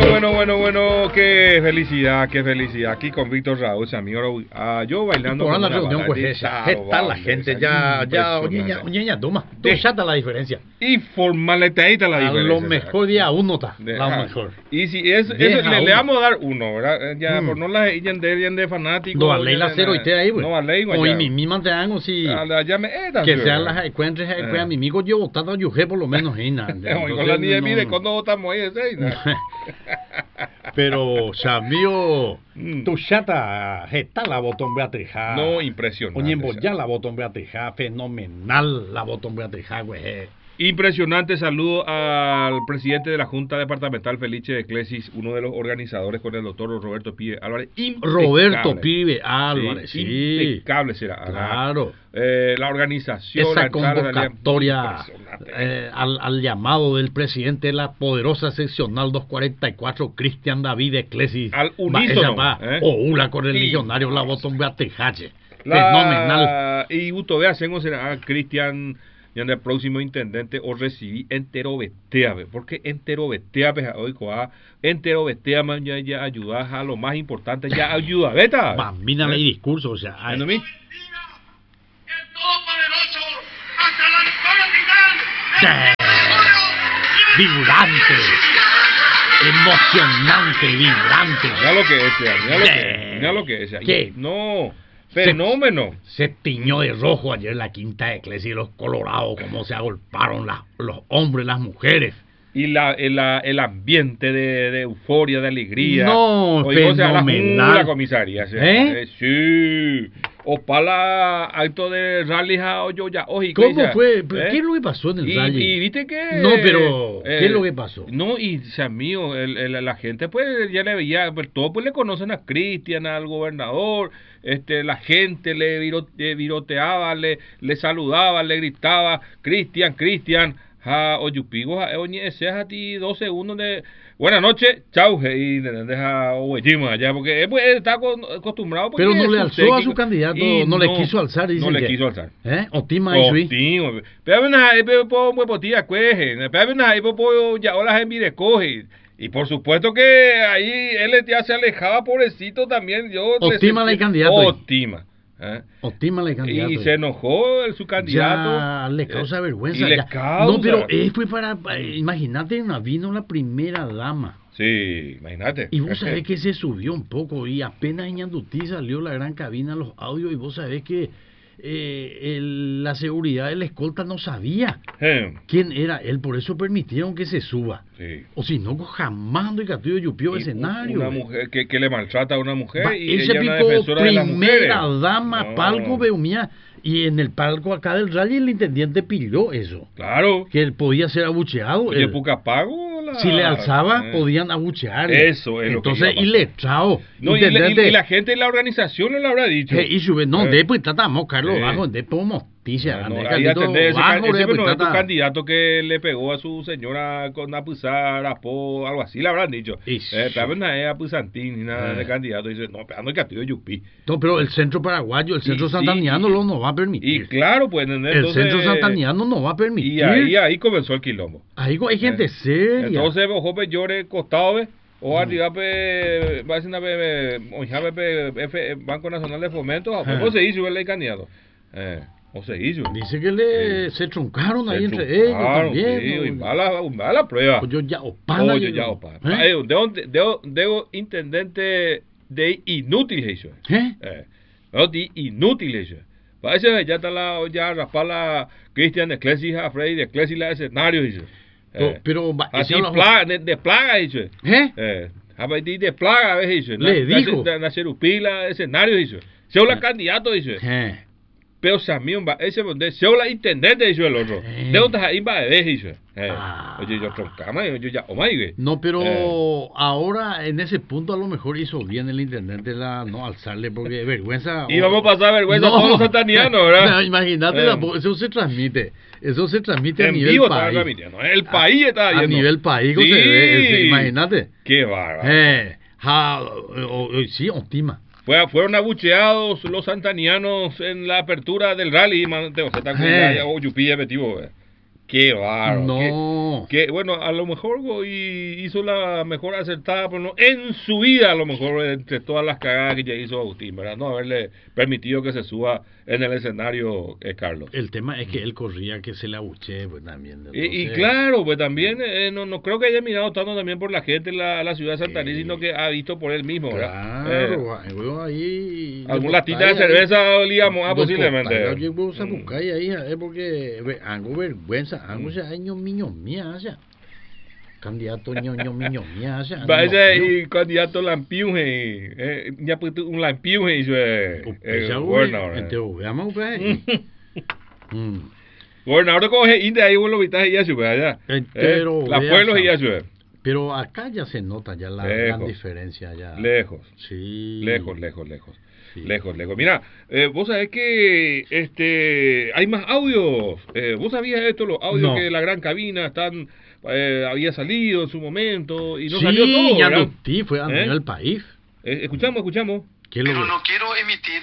Bueno, qué felicidad. Aquí con Víctor Raúl, amigo. Yo bailando. Por la reunión, pues, ¿qué tal la gente? Oye, toma. Tú chata la diferencia. Y formaletadita la diferencia. A lo mejor día uno está. Lo mejor. Y si eso le vamos a dar uno, ¿verdad? Ya, por no la ella de fanáticos. No, ley la cero y te ahí, güey. No, ley, güey. O y mi misma te hago, si. Que sean las encuentres, a mi amigo yo votando a Yuje por lo menos, y nada. Con la niña, mire, cuando votamos ahí, Pero, Samío, tu chata, está la botón Beatriz. No, impresionante. Oye, ya la botón Beatriz, fenomenal la botón Beatriz, güey. Impresionante. Saludo al presidente de la Junta Departamental, Felice de Clesis, uno de los organizadores, con el doctor Roberto Pibe Álvarez. Roberto Pibe Álvarez, sí. Impecable será. Claro. La organización. Esa convocatoria al llamado del presidente de la poderosa seccional 244, Cristian David de Clesis. Al unísono. Una con el millonario, la botón Beatriz. Fenomenal. Y Utovea hacemos a Cristian. Y en el próximo intendente os recibí entero betea, porque entero betea, hoy entero betea, man, ya ayudas a lo más importante, ya ayuda, beta. Bambina el discurso, o sea, el todopoderoso hasta la victoria final. Vibrante, emocionante, vibrante. Mira lo que es, mira lo que es. ¿Qué? No. Fenómeno. Se tiñó de rojo ayer la quinta de Clesis y los colorados, como se agolparon los hombres, las mujeres. Y el ambiente de euforia, de alegría. No, fenomenal. La comisaría. Sí. O para acto de rally ¿Cómo fue? ¿Qué es lo que pasó en el rally? Y viste que... No, pero ¿qué es lo que pasó? No, y mío, la gente pues ya le veía, pues todos pues le conocen a Cristian, al gobernador, la gente le viroteaba, le saludaba, le gritaba, Cristian, oyupigo, seas a ti 2 segundos de buenas noches, chau, y deja Ollima allá, porque está acostumbrado. Pero no le alzó a su candidato, no le quiso alzar, dice. No le quiso alzar. Otima y Otima. Pero una vez puedo muy potilla cueje, pero una vez puedo ya hola en mire coge. Y por supuesto que ahí él ya se alejaba, pobrecito también. Optima la candidato. Optima la candidato. Y se enojó su candidato. Ya le causa vergüenza. Le causa. No, pero fue para. Imagínate, vino la primera dama. Sí, imagínate. Y vos sabés que se subió un poco. Y apenas en Yandutí salió la gran cabina, los audios. Y vos sabés que la seguridad de la escolta no sabía quién era él, por eso permitieron que se suba. Sí. O si no, jamás ando y Castillo yupió escenario. Una mujer que le maltrata a una mujer y ese ella pico, es una defensora de las mujeres. Primera dama, palco, veumía. Y en el palco acá del rally el intendente pidió eso. Claro. Que él podía ser abucheado. ¿De poca pago? Si le alzaba, podían abuchear. Eso es entonces, lo que iletrado. No, y la gente de la organización le lo habrá dicho. Y sube, no, después tratamos, Carlos, bajo, después moticia. Ahí atendé ese candidato que le pegó a su señora con apuzar, algo así le habrán dicho. Pero no es apusantín ni nada de candidato. Dice, no, pegando el Castillo Yupi. No, pero el centro paraguayo, el centro santaniano no va a permitir. Y claro, pues, el centro santaniano no va a permitir. Y ahí comenzó el quilombo. Ahí hay gente seria. Entonces, ojo, llore costado, ¿ves? O arriba, va a ser Banco Nacional de Fomento, ¿cómo se hizo el candidato? ¿O se hizo? Dice que se truncaron ahí entre ellos también. Sí, va la prueba. Yo ya opana. Debo intendente de inútil eso. De inútil eso. Parece ya está ya raspar Cristian de Clesis a Freddy de Clesis la escenario eso. Pero así de plaga eso. De plaga eso. Le dijo. Na Cherupila escenario eso. Se habla candidato eso. Pero Samín ese se habla intendente eso el otro. De dónde ahí va de eso. Oye, yo troncama, yo ya no, pero ahora en ese punto a lo mejor hizo bien el intendente no alzarle porque vergüenza. Y vamos a pasar vergüenza a todos los santanianos, ¿verdad? No, imagínate, eso se transmite. Eso se transmite a nivel vivo país. El país está viendo. A nivel país, sí. Se ve, imagínate. Qué bárbaro. Sí, Optima. Fueron abucheados los santanianos en la apertura del rally. Qué bárbaro. No. Bueno, a lo mejor hizo la mejor acertada, pero no en su vida, a lo mejor entre todas las cagadas que ya hizo Agustín, ¿verdad? No haberle permitido que se suba en el escenario, Carlos. El tema es que él corría que se le abuche, pues también. Entonces, y claro, pues también no creo que haya mirado tanto también por la gente en la ciudad de Santaní, sino que ha visto por él mismo, ¿verdad? Claro, ahí. Algún latita de cerveza olíamos posiblemente. Yo voy a buscar ahí, porque hago vergüenza, hago ese año miño mía, candidato ñoño miño mía, y candidato lampiuje, ya pues un lampiuje hizo gobernador. Entonces, veamos gobernador coge inde ahí vos lo viste ya sube allá. La pueblo ya sube. Pero acá ya se nota ya la gran diferencia ya. Lejos. Sí. Lejos. Sí. Lejos. Mira, vos sabés que hay más audios. ¿Vos sabías esto? Los audios que la gran cabina había salido en su momento y no salió todo, ¿verdad? Sí, fue a nivel país. Escuchamos. Pero no quiero emitir,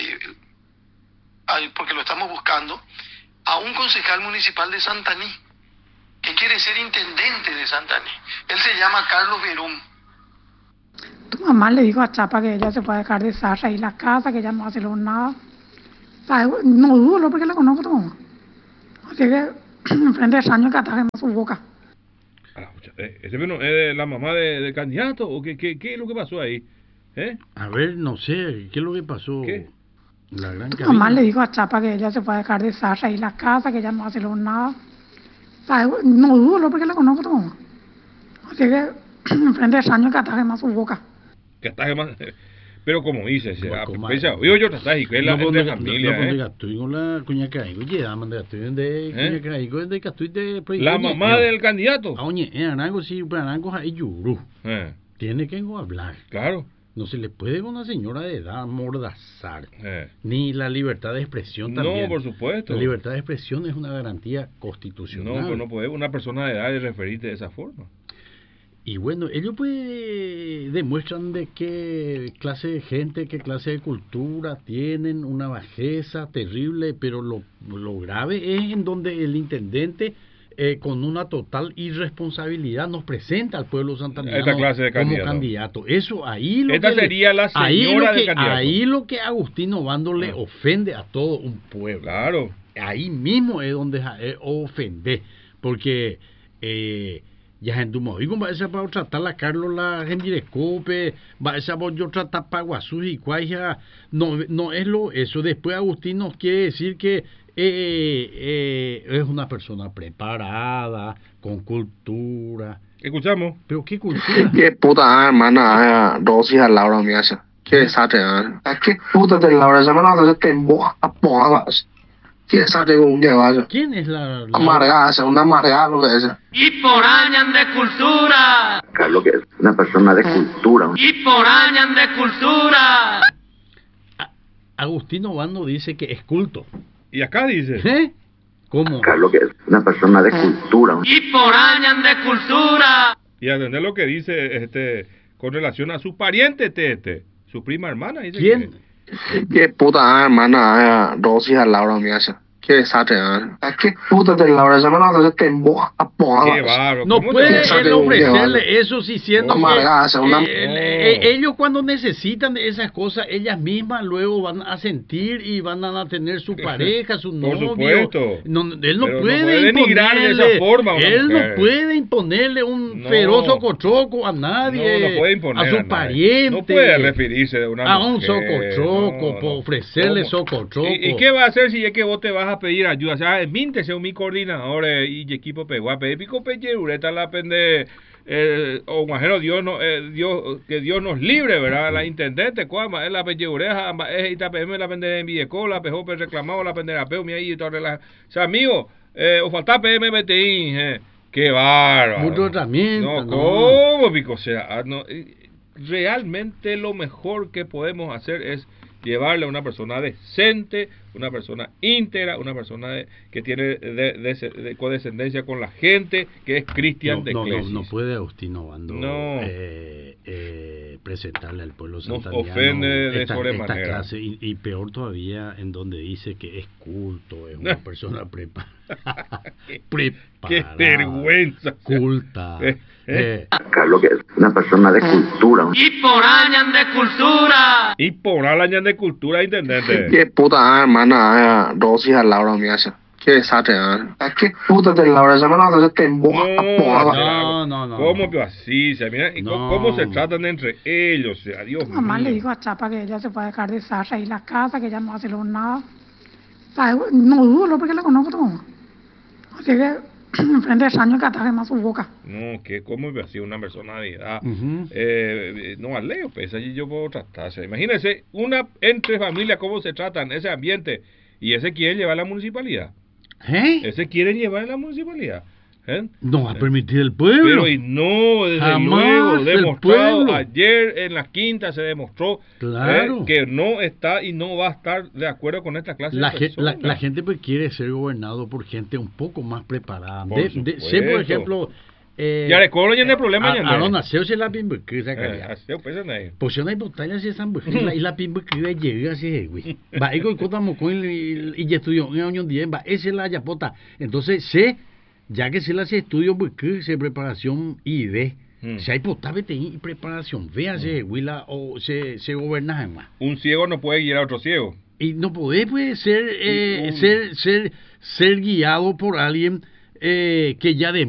porque lo estamos buscando, a un concejal municipal de Santaní, que quiere ser intendente de Santaní. Él se llama Carlos Verum. Tu mamá le dijo a Chapa que ella se puede dejar de Sasha y la casa, que ella no hace nada. No dudo porque la conozco tu mamá. Así que enfrente de Saño que ataje más su boca. ¿Ese es la mamá del candidato o qué es lo que pasó ahí? A ver, no sé, ¿qué es lo que pasó? ¿Qué? La gran tu mamá le dijo a Chapa que ella se puede dejar de Sasha y la casa, que ella no hace nada. No dudo porque la conozco tu mamá. Así que enfrente de Saño que ataje más su boca. Que ataje más... Pero como dices, yo traté que es la gente de familia, la mamá del candidato. Tiene que hablar. Claro. No se le puede a una señora de edad amordazar. Ni la libertad de expresión también. No, por supuesto. La libertad de expresión es una garantía constitucional. No, pero no puede una persona de edad referirte de esa forma. Y bueno, ellos pues demuestran de qué clase de gente, qué clase de cultura tienen, una bajeza terrible, pero lo grave es en donde el intendente con una total irresponsabilidad nos presenta al pueblo santanino como candidato. Eso ahí lo esta que sería la señora del candidato. Ahí lo que Agustín Obando le ofende a todo un pueblo. Claro. Ahí mismo es donde ofende, porque ya en tu modo, va a ser para tratar la Carlos la Gendirecope, va a ser para yo tratar para Guazú y Cuaya, no es eso. Después Agustín nos quiere decir que es una persona preparada, con cultura. Escuchamos. ¿Pero qué cultura? ¿Qué puta hermana Rosy a Laura me hace? ¿Qué es arte? ¿Qué puta de Laura? Se me lo hace tembo a poadas. ¿Quién sabe un día vaya? ¿Quién es la amargada, una amargada lo que es? Y porañan de cultura. Carlos que es una persona de cultura. Y porañan de cultura. Agustín Obando dice que es culto. Y acá dice. ¿Cómo? Carlos que es una persona de cultura. Y porañan de cultura. Y atender lo que dice con relación a su pariente su prima hermana. Dice ¿Quién? ¿Qué puta hermana Rosy a Laura me hace? ¿Qué es arte? ¿Qué puta de Laura? Se me lo hace tembo a poadas. No puede él ofrecerle eso diciendo que ellos cuando necesitan de esas cosas, ellas mismas luego van a sentir y van a tener su pareja, su novio. Por supuesto. Él no puede imponerle de esa forma. No puede imponerle un feroz socotroco a nadie. No puede imponer a su pariente. No puede referirse de una a un socotroco, ofrecerle socotroco. ¿Y qué va a hacer si es que vos te vas a pedir ayuda? O sea, míntese un mi coordinador y equipo pegua pico peyerureta la pende o majero Dios que Dios nos libre, ¿verdad? La intendente cuama es la peyureja es itapm la pende en Videcola pejo reclamado la pende la peo mi ahí todo o sea, amigo, o falta PMBTI, qué bárbaro. Mucho tratamiento. No, ¿cómo pico? O sea, realmente lo mejor que podemos hacer es llevarle a una persona decente, una persona íntegra, una persona que tiene de condescendencia con la gente, que es Cristian de Clesis. No puede Agustín Obando presentarle al pueblo santandino. Nos ofende de sobremanera. Esta clase, y peor todavía en donde dice que es culto, es una persona preparada. Qué vergüenza. Culta. Carlos, que es una persona de cultura. Y por años de cultura. Y por años de cultura, intendente. Qué puta hermana, dos hijas Laura me hace. ¿Qué sate? ¿Qué puta de Laura? Se me no te No. ¿Cómo que así? Mira, ¿cómo se tratan entre ellos? Dios mío. Mamá le dijo a Chapa que ella se puede dejar de Sasha y la casa, que ella no hace nada. No dudo porque la conozco todo. Así que enfrente de Saño que ataje más su boca. No, que cómo que así una personalidad. No, al leo, pues allí yo puedo tratarse. Imagínense, entre familias, cómo se tratan, ese ambiente. Y ese quiere llevar a la municipalidad. Ese quiere llevar a la municipalidad. No va a permitir el pueblo. Pero y no, desde Jamás luego, demostrado ayer en la quinta se demostró que no está y no va a estar de acuerdo con esta clase de personas. La gente pues quiere ser gobernado por gente un poco más preparada. Sé, por ejemplo... ya le cobro ya no hay problema ya. No nació se la pimbequisa calidad. Pues yo no hay botellas si están y la pimbequisa llega así, güey. Va y contamos con y ya estudió en año 10, va esa es la yapota. Entonces ya que se le hace estudio porque se preparación y ve. Si hay potable y preparación, véase, Willa, o se gobierna más. Un ciego no puede guiar a otro ciego. Y no puede ser guiado por alguien que ya de